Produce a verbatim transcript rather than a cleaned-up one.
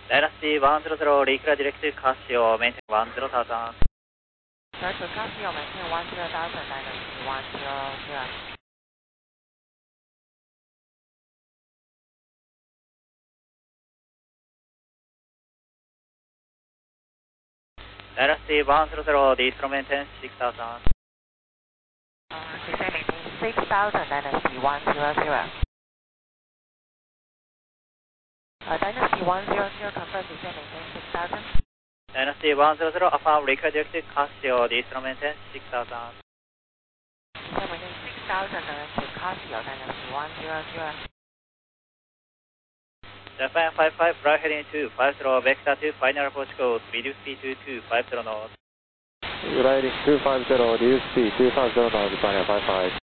Dynasty one zero zero, reclear direct to Casio, maintain one zero thousand. Direct to Casio, maintain one zero thousand, Dynasty one zero zero. Dynasty one zero zero, descend maintain six thousand. Uh, descend maintain six thousand, Dynasty one zero zero. Uh, Dynasty one zero zero, confirm descend maintain six thousand. Dynasty one zero zero, affirm reclear direct to Casio, descend maintain six thousand. Descend maintain six thousand, direct to Casio, Dynasty one zero zero. Japan five five, fly heading to five zero, vector to final approach code, reduce speed to two five zero knots. Gliding two five zero, reduce speed two five zero knots, final five five.